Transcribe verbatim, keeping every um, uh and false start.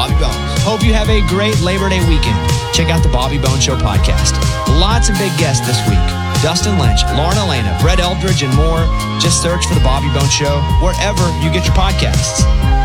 Bobby Bones. Hope you have a great Labor Day weekend. Check out the Bobby Bones Show podcast. Lots of big guests this week. Dustin Lynch, Lauren Elena, Brett Eldridge, and more. Just search for the Bobby Bones Show wherever you get your podcasts.